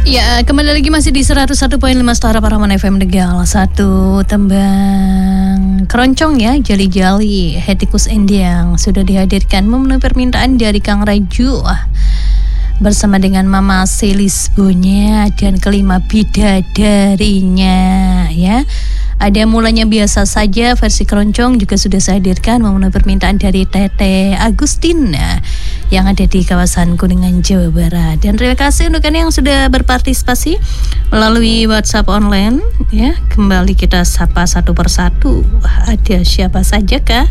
Ya, kembali lagi masih di 101.5 Suara Paraman FM Tegal. Satu tembang keroncong ya, jali-jali Hetikus Endiang sudah dihadirkan memenuhi permintaan dari Kang Raju bersama dengan Mama Selis Bonya dan kelima bidadarinya ya. Ada mulanya biasa saja versi keroncong juga sudah saya hadirkan memenuhi permintaan dari Tete Agustina yang ada di kawasan Kuningan, Jawa Barat. Dan terima kasih untuk kalian yang sudah berpartisipasi melalui WhatsApp online ya. Kembali kita sapa satu persatu. Ada siapa saja kah?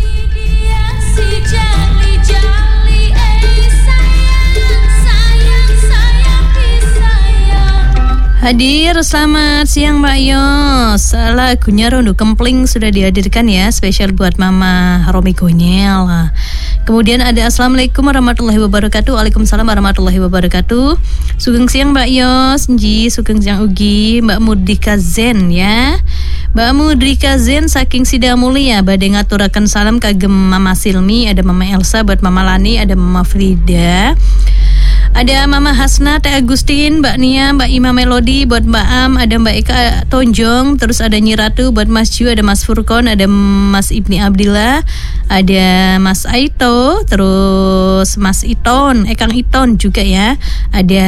Hadir, selamat siang Mbak Yos. Lagunya Rondo Kempling sudah dihadirkan ya, spesial buat Mama Romi Gonyel. Kemudian ada Assalamualaikum warahmatullahi wabarakatuh. Waalaikumsalam warahmatullahi wabarakatuh. Sugeng siang Mbak Yos, Nji, sugeng siang Ugi, Mbak Mudrika Zen ya. Mbak Mudrika Zen saking Sida Mulia badhe ngaturaken salam kagem Mama Silmi, ada Mama Elsa, buat Mama Lani, ada Mama Frida. Ada Mama Hasna, Teh Agustin, Mbak Nia, Mbak Ima Melody, buat Mbak Am, ada Mbak Eka Tonjong, terus ada Nyi Ratu, buat Mas Ju, ada Mas Furkon, ada Mas Ibni Abdillah, ada Mas Aito, terus Mas Iton, Kang Iton juga ya. Ada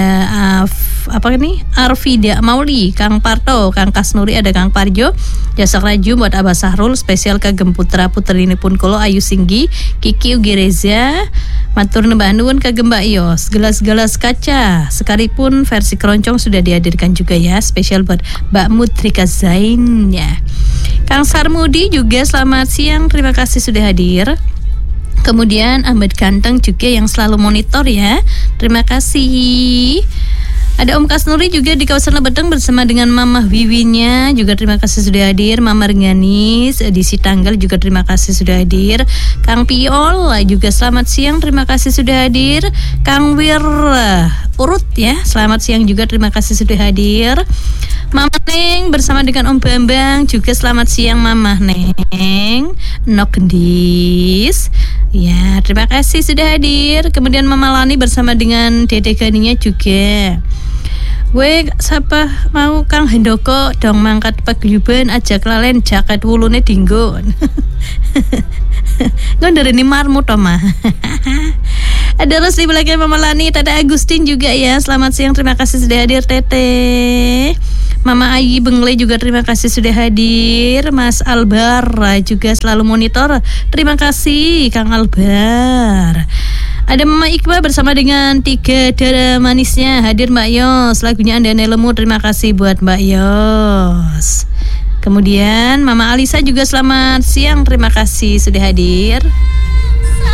Arfida Mauli, Kang Parto, Kang Kasnuri, ada Kang Parjo, Jasa Raju buat Abah Sahrul, spesial kagem putra putri ini pun kolo Ayu Singgi, Kiki Ugi Reza, matur nembah nuwun kagem Mbak Yos. Gelas-gelas kaca sekalipun versi keroncong sudah dihadirkan juga ya, spesial buat Mbak Mudrika Zain ya. Kang Sarmudi juga selamat siang, terima kasih sudah hadir. Kemudian Ahmad Ganteng juga yang selalu monitor ya, terima kasih. Ada Om Kasnuri juga di kawasan Lebedeng bersama dengan Mama Wiwinya, juga terima kasih sudah hadir. Mama Renganis di Sitanggal juga terima kasih sudah hadir. Kang Piol juga selamat siang, terima kasih sudah hadir. Kang Wir Urut ya, selamat siang juga, terima kasih sudah hadir. Mama Neng bersama dengan Om Bambang juga selamat siang Mama Neng. Nok Gendis ya, terima kasih sudah hadir. Kemudian Mama Lani bersama dengan Dede Ganinya juga. Siapa mau Kang Hendoko dong mangkat paguyuban ajak lalen jaket wulune dinggo. Ngondere ni marmu to mah. Ada Rusli belakang Mama Lani, Tete Agustin juga ya. Selamat siang, terima kasih sudah hadir Tete. Mama Ayi Bengle juga terima kasih sudah hadir. Mas Albar juga selalu monitor. Terima kasih Kang Albar. Ada Mama Iqbal bersama dengan 3 dara manisnya hadir Mbak Yos. Lagunya Andane Lemu, terima kasih buat Mbak Yos. Kemudian Mama Alisa juga selamat siang, terima kasih sudah hadir.